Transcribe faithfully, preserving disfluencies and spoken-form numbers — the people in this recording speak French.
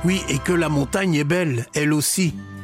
Oui, et que la montagne est belle, elle aussi.